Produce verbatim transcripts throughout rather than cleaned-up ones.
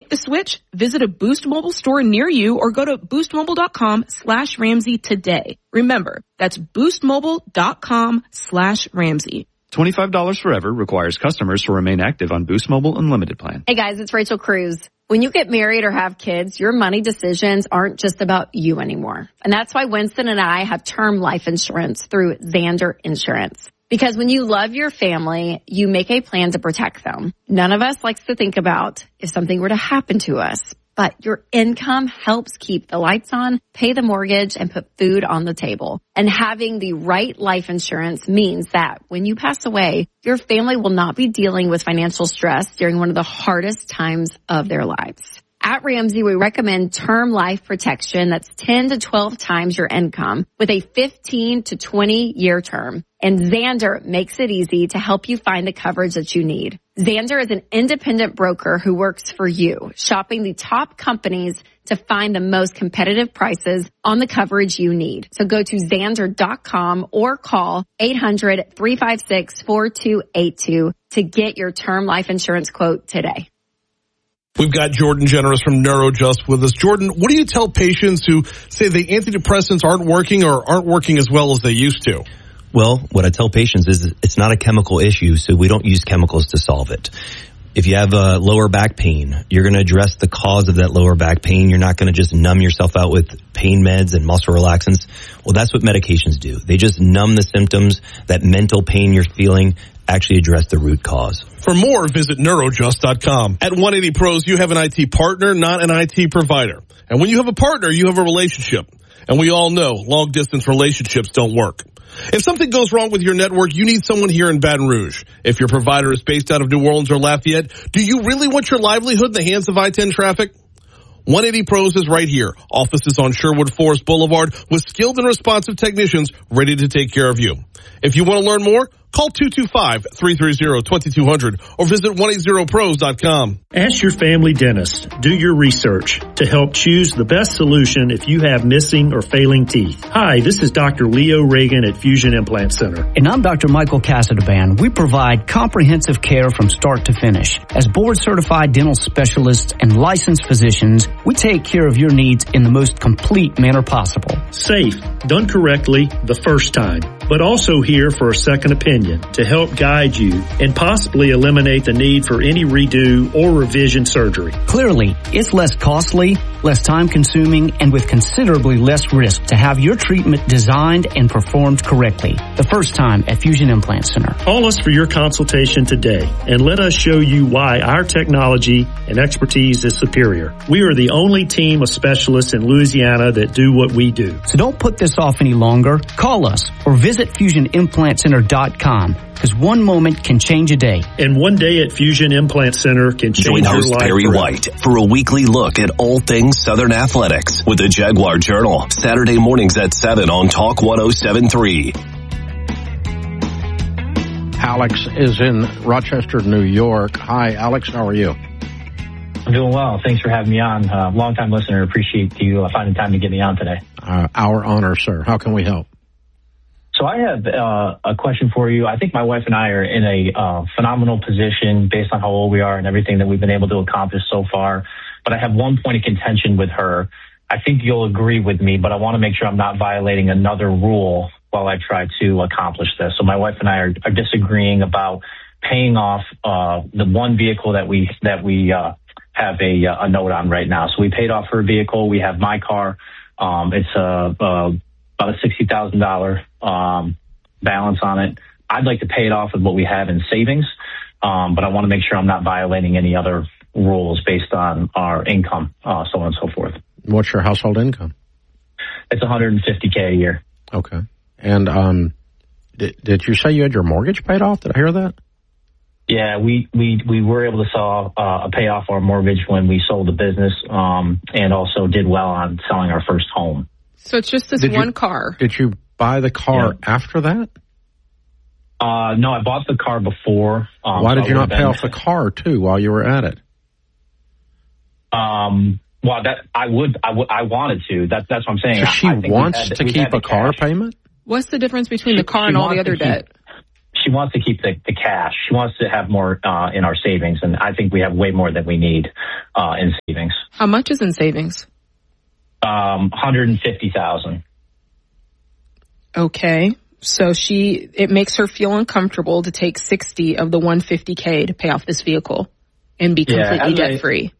make the switch? Visit a Boost Mobile store near you or go to boostmobile.com slash Ramsey today. Remember, that's boostmobile.com slash Ramsey. twenty-five dollars forever requires customers to remain active on Boost Mobile Unlimited plan. Hey guys, it's Rachel Cruz. When you get married or have kids, your money decisions aren't just about you anymore. And that's why Winston and I have term life insurance through Zander Insurance. Because when you love your family, you make a plan to protect them. None of us likes to think about if something were to happen to us. But your income helps keep the lights on, pay the mortgage, and put food on the table. And having the right life insurance means that when you pass away, your family will not be dealing with financial stress during one of the hardest times of their lives. At Ramsey, we recommend term life protection that's ten to twelve times your income with a fifteen to twenty year term. And Zander makes it easy to help you find the coverage that you need. Zander is an independent broker who works for you, shopping the top companies to find the most competitive prices on the coverage you need. So go to Zander dot com or call eight hundred, three five six, four two eight two to get your term life insurance quote today. We've got Jordan Generous from NeuroJust with us. Jordan, what do you tell patients who say the antidepressants aren't working or aren't working as well as they used to? Well, what I tell patients is it's not a chemical issue, so we don't use chemicals to solve it. If you have a lower back pain, you're going to address the cause of that lower back pain. You're not going to just numb yourself out with pain meds and muscle relaxants. Well, that's what medications do. They just numb the symptoms. That mental pain you're feeling, actually address the root cause. For more, visit neurojust dot com. At one eighty Pros, you have an I T partner, not an I T provider. And when you have a partner, you have a relationship. And we all know long-distance relationships don't work. If something goes wrong with your network, you need someone here in Baton Rouge. If your provider is based out of New Orleans or Lafayette, do you really want your livelihood in the hands of I ten traffic? one eighty Pros is right here. Offices on Sherwood Forest Boulevard with skilled and responsive technicians ready to take care of you. If you want to learn more, call two two five, three three zero, two two zero zero or visit one eighty pros dot com. Ask your family dentist. Do your research to help choose the best solution if you have missing or failing teeth. Hi, this is Doctor Leo Reagan at Fusion Implant Center. And I'm Doctor Michael Casadaband. We provide comprehensive care from start to finish. As board-certified dental specialists and licensed physicians, we take care of your needs in the most complete manner possible. Safe, done correctly the first time, but also here for a second opinion to help guide you and possibly eliminate the need for any redo or revision surgery. Clearly, it's less costly, less time-consuming, and with considerably less risk to have your treatment designed and performed correctly the first time at Fusion Implant Center. Call us for your consultation today and let us show you why our technology and expertise is superior. We are the only team of specialists in Louisiana that do what we do. So don't put this off any longer. Call us or visit fusion implant center dot com. Because one moment can change a day. And one day at Fusion Implant Center can change Join your host life Perry forever. White for a weekly look at all things Southern athletics with the Jaguar Journal. Saturday mornings at seven on Talk one oh seven point three. Alex is in Rochester, New York. Hi, Alex. How are you? I'm doing well. Thanks for having me on. Uh, long-time listener. Appreciate you uh, finding time to get me on today. Uh, our honor, sir. How can we help? So I have uh, a question for you. I think my wife and I are in a uh, phenomenal position based on how old we are and everything that we've been able to accomplish so far. But I have one point of contention with her. I think you'll agree with me, but I want to make sure I'm not violating another rule while I try to accomplish this. So my wife and I are, are disagreeing about paying off uh, the one vehicle that we that we uh, have a, a note on right now. So we paid off her vehicle. We have my car. Um, it's a, a about a sixty thousand dollars um, balance on it. I'd like to pay it off with what we have in savings, um, but I want to make sure I'm not violating any other rules based on our income, uh, so on and so forth. What's your household income? It's one hundred fifty K a year. Okay. And um, did, did you say you had your mortgage paid off? Did I hear that? Yeah, we, we, we were able to sell, uh, pay off our mortgage when we sold the business, um, and also did well on selling our first home. So it's just this Did one you, car. Did you buy the car yeah. after that? Uh, no, I bought the car before. Um, Why did so you not been, pay off the car too while you were at it? Um, well, that I would, I would, I wanted to. That, that's what I'm saying. So she I think wants had, to keep a car cash. payment? What's the difference between she, the car she and all the other keep, debt? She she wants to keep the, the cash. She wants to have more uh, in our savings, and I think we have way more than we need uh, in savings. How much is in savings? Um, one hundred fifty thousand dollars. Okay. So she, it makes her feel uncomfortable to take sixty of the one hundred fifty K to pay off this vehicle and be completely yeah, debt free.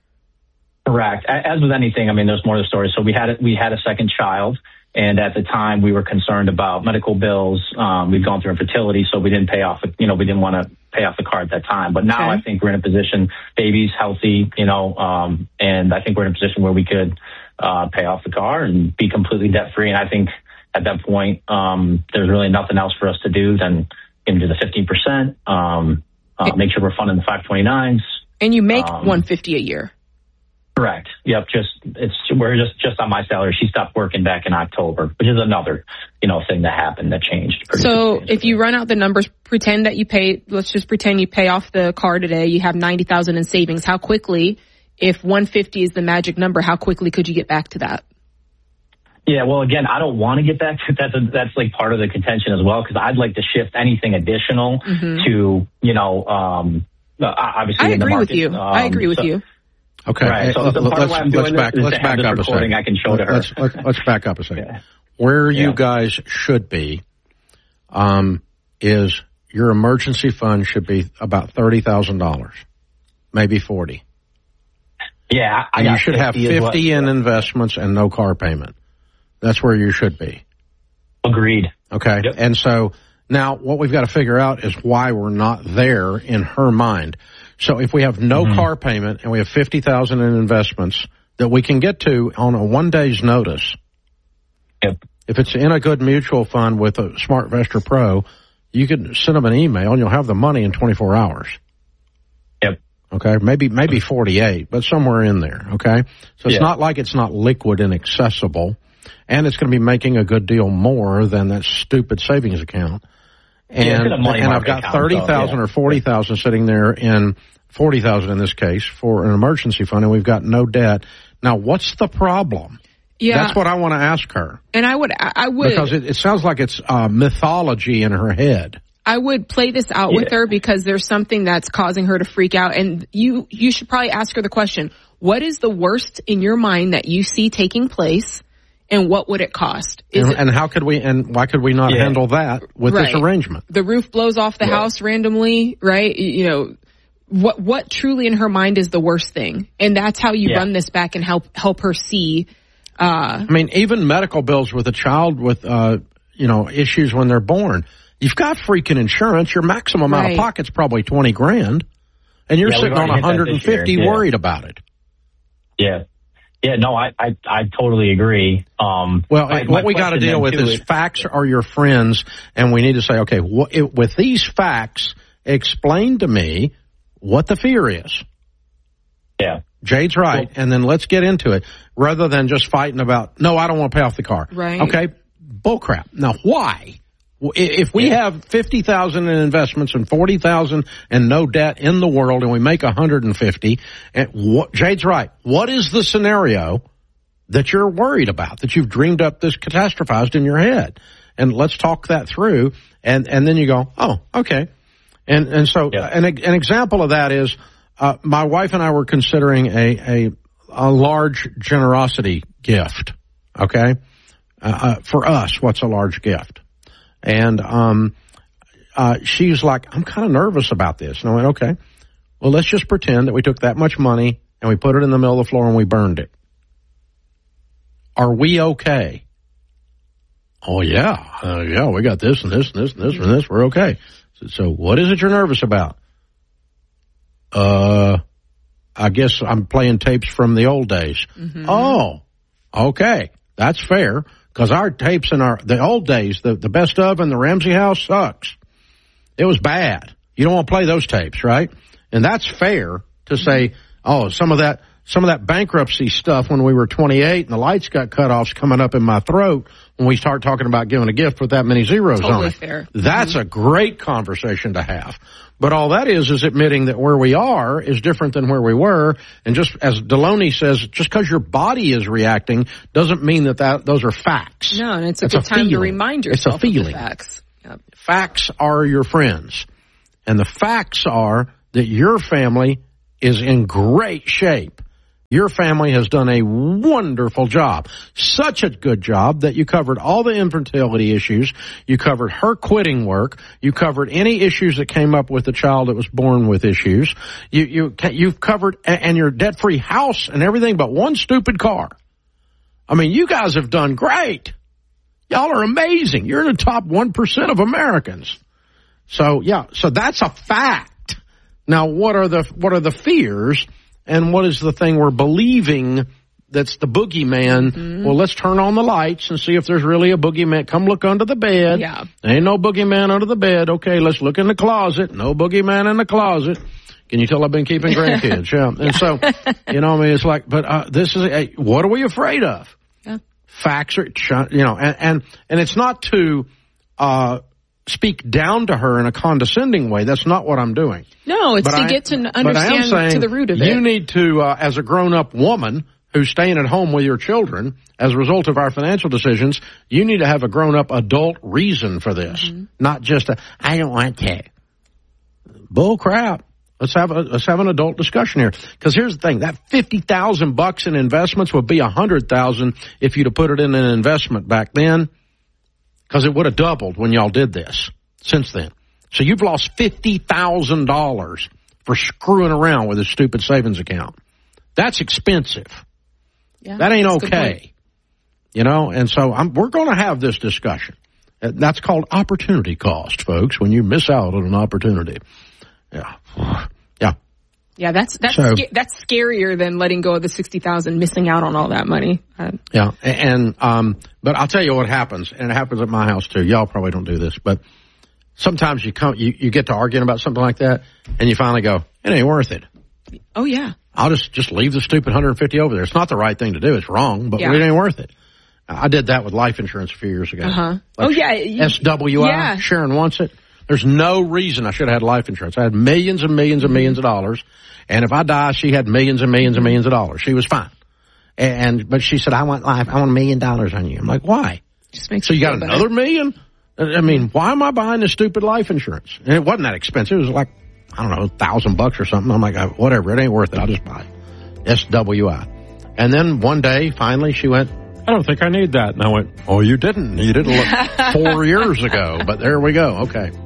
Correct. As with anything, I mean, there's more to the story. So we had we had a second child, and at the time we were concerned about medical bills. Um, we'd gone through infertility, so we didn't pay off. You know, we didn't want to pay off the car at that time. But now okay. I think we're in a position. Baby's healthy, you know, um, and I think we're in a position where we could uh, pay off the car and be completely debt free. And I think at that point, um, there's really nothing else for us to do than you know, do the fifteen percent. Um, uh, make sure we're funding the five twenty-nines. And you make um, one hundred fifty a year. Correct. Yep. Just it's we're just just on my salary. She stopped working back in October, which is another you know thing that happened that changed. So if you run out the numbers, pretend that you pay. Let's just pretend you pay off the car today. You have ninety thousand in savings. How quickly, if one hundred fifty is the magic number, how quickly could you get back to that? Yeah. Well, again, I don't want to get back to that's a, that's like part of the contention as well because I'd like to shift anything additional mm-hmm. to you know um, obviously I in the agree market. with you. Um, I agree with so, you. Okay, right. so uh, the part let's, of why I'm doing let's back, this is let's to have back this up a second. I can show to her. Let's, let's, let's back up a second. Yeah. Where you yeah. guys should be um, is your emergency fund should be about thirty thousand dollars, maybe forty. Yeah, I and got you should have fifty well. in investments and no car payment. That's where you should be. Agreed. Okay, yep. And so now what we've got to figure out is why we're not there in her mind. So if we have no mm-hmm. car payment and we have fifty thousand in investments that we can get to on a one day's notice. Yep. If it's in a good mutual fund with a SmartVestor Pro, you can send them an email and you'll have the money in twenty-four hours. Yep. Okay. Maybe, maybe forty-eight, but somewhere in there. Okay. So it's yeah. not like it's not liquid and accessible, and it's going to be making a good deal more than that stupid savings account. And, yeah, and I've got thirty thousand so, yeah. or forty thousand sitting there in forty thousand in this case for an emergency fund, and we've got no debt. Now, what's the problem? Yeah. That's what I want to ask her. And I would, I would. Because it, it sounds like it's uh, mythology in her head. I would play this out yeah. with her because there's something that's causing her to freak out. And you, you should probably ask her the question, what is the worst in your mind that you see taking place? And what would it cost? Is and, it, and how could we, and why could we not yeah. handle that with right. this arrangement? The roof blows off the yeah. house randomly, right? You know, what, what truly in her mind is the worst thing? And that's how you yeah. run this back and help, help her see, uh. I mean, even medical bills with a child with, uh, you know, issues when they're born. You've got freaking insurance. Your maximum right. out of pocket's probably twenty grand. And you're yeah, sitting on one hundred fifty yeah. worried about it. Yeah. Yeah, no, I, I, I totally agree. Um, well, my, what my we got to deal with is, is facts are your friends, and we need to say, okay, wh- it, with these facts, explain to me what the fear is. Yeah. Jade's right, well, and then let's get into it, rather than just fighting about, no, I don't want to pay off the car. Right. Okay, bullcrap. Now, why? If we yeah. have fifty thousand in investments and forty thousand and no debt in the world, and we make one hundred fifty, and what, Jade's right. What is the scenario that you're worried about, that you've dreamed up, this catastrophized in your head? And let's talk that through. And, and then you go, oh, okay. And, and so yeah. an, an example of that is, uh, my wife and I were considering a, a, a large generosity gift. Okay. Uh, uh, for us, what's a large gift? And, um, uh, she's like, I'm kind of nervous about this. And I went, okay, well, let's just pretend that we took that much money and we put it in the middle of the floor and we burned it. Are we okay? Oh, yeah. Uh, yeah, we got this and this and this and this and this. We're okay. So, so what is it you're nervous about? Uh, I guess I'm playing tapes from the old days. Mm-hmm. Oh, okay. That's fair. Because our tapes in our, the old days, the, the best of and the Ramsey House sucks. It was bad. You don't want to play those tapes, right? And that's fair to say, oh, some of that, some of that bankruptcy stuff when we were twenty-eight and the lights got cut off is coming up in my throat when we start talking about giving a gift with that many zeros totally on it. Fair. That's mm-hmm. a great conversation to have. But all that is, is admitting that where we are is different than where we were. And just as Deloney says, just because your body is reacting doesn't mean that, that those are facts. No, and it's a it's good a time feeling. to remind yourself it's a feeling. of the facts. Facts are your friends. And the facts are that your family is in great shape. Your family has done a wonderful job. Such a good job that you covered all the infertility issues. You covered her quitting work. You covered any issues that came up with the child that was born with issues. You, you, you've covered, and your debt-free house and everything but one stupid car. I mean, you guys have done great. Y'all are amazing. You're in the top one percent of Americans. So, yeah, so that's a fact. Now, what are the, what are the fears? And what is the thing we're believing that's the boogeyman? Mm-hmm. Well, let's turn on the lights and see if there's really a boogeyman. Come look under the bed. Yeah. There ain't no boogeyman under the bed. Okay, let's look in the closet. No boogeyman in the closet. Can you tell I've been keeping grandkids? Yeah. And so, you know, I mean, it's like, but uh, this is, a, what are we afraid of? Yeah. Facts are, you know, and, and, and it's not to, uh, speak down to her in a condescending way. That's not what I'm doing. No, it's but to I, get to saying, understand to the root of it. You need to, uh, as a grown-up woman who's staying at home with your children, as a result of our financial decisions, you need to have a grown-up adult reason for this, mm-hmm. not just a, I don't want to. Bull crap. Let's have a, let's have an adult discussion here. Because here's the thing: that fifty thousand bucks in investments would be a hundred thousand if you'd have put it in an investment back then. Because it would have doubled when y'all did this since then. So you've lost fifty thousand dollars for screwing around with a stupid savings account. That's expensive. Yeah, that ain't okay. You know, and so I'm, we're going to have this discussion. That's called opportunity cost, folks, when you miss out on an opportunity. Yeah. Yeah. Yeah, that's that's so, sca- that's scarier than letting go of the sixty thousand, missing out on all that money. Uh, yeah, and um, but I'll tell you what happens, and it happens at my house too. Y'all probably don't do this, but sometimes you come, you, you get to arguing about something like that, and you finally go, "It ain't worth it." Oh yeah, I'll just just leave the stupid one hundred fifty over there. It's not the right thing to do. It's wrong, but yeah. It ain't worth it. I did that with life insurance a few years ago. Uh-huh. Like oh yeah, you, S W I. Yeah. Sharon wants it. There's no reason I should have had life insurance. I had millions and millions and millions of dollars. And if I die, she had millions and millions and millions of dollars. She was fine. And, but she said, I want life. I want a million dollars on you. I'm like, why? Just makes so you got better. another million? I mean, why am I buying this stupid life insurance? And it wasn't that expensive. It was like, I don't know, a thousand bucks or something. I'm like, whatever. It ain't worth it. I'll just buy it. S W I. And then one day, finally, she went, I don't think I need that. And I went, oh, you didn't. You didn't look four years ago. But there we go. Okay.